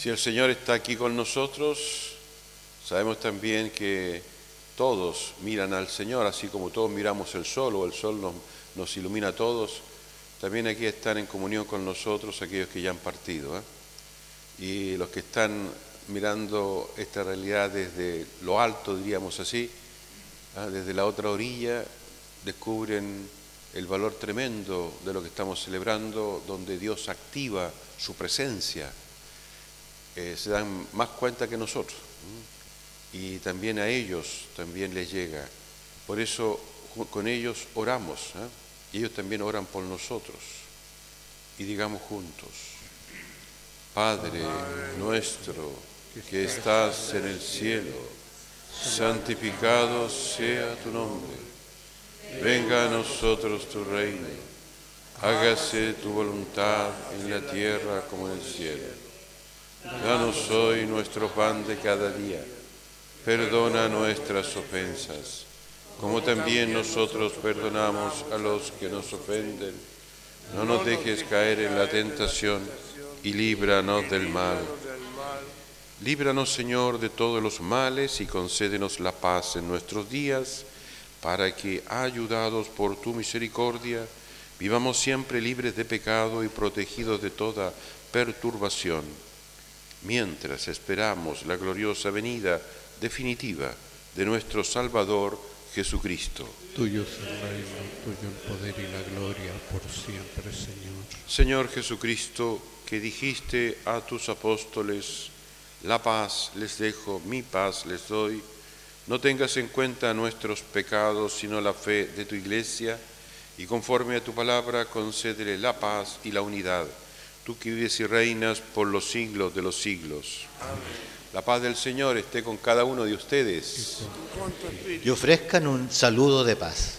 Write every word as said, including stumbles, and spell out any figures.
Si el Señor está aquí con nosotros, sabemos también que todos miran al Señor, así como todos miramos el sol o el sol nos, nos ilumina a todos. También aquí están en comunión con nosotros aquellos que ya han partido, ¿eh? Y los que están mirando esta realidad desde lo alto, diríamos así, ¿eh? Desde la otra orilla, descubren el valor tremendo de lo que estamos celebrando, donde Dios activa su presencia. Eh, se dan más cuenta que nosotros, ¿eh? Y también a ellos también les llega. Por eso con ellos oramos, ¿eh? Y ellos también oran por nosotros. Y digamos juntos: Padre nuestro que estás en el cielo, santificado sea tu nombre. Venga a nosotros tu reino. Hágase tu voluntad en la tierra como en el cielo. Danos hoy nuestro pan de cada día. Perdona nuestras ofensas, como también nosotros perdonamos a los que nos ofenden. No nos dejes caer en la tentación y líbranos del mal. Líbranos, Señor, de todos los males y concédenos la paz en nuestros días, para que, ayudados por tu misericordia, vivamos siempre libres de pecado y protegidos de toda perturbación, mientras esperamos la gloriosa venida definitiva de nuestro Salvador Jesucristo. Tuyo es el reino, tuyo el poder y la gloria por siempre, Señor. Señor Jesucristo, que dijiste a tus apóstoles: la paz les dejo, mi paz les doy, no tengas en cuenta nuestros pecados, sino la fe de tu Iglesia, y conforme a tu palabra concédele la paz y la unidad, tú que vives y reinas por los siglos de los siglos. Amén. La paz del Señor esté con cada uno de ustedes. Y ofrezcan un saludo de paz.